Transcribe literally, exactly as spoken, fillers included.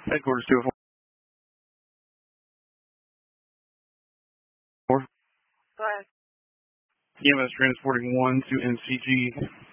Headquarters two oh four. Go ahead. E M S transporting one to N C G.